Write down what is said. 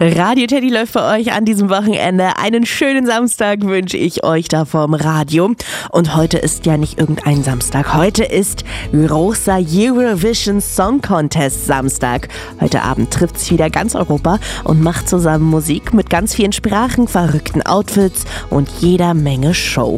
Radio Teddy läuft für euch an diesem Wochenende. Einen schönen Samstag wünsche ich euch da vorm Radio. Und heute ist ja nicht irgendein Samstag. Heute ist großer Eurovision Song Contest Samstag. Heute Abend trifft's wieder ganz Europa und macht zusammen Musik mit ganz vielen Sprachen, verrückten Outfits und jeder Menge Show.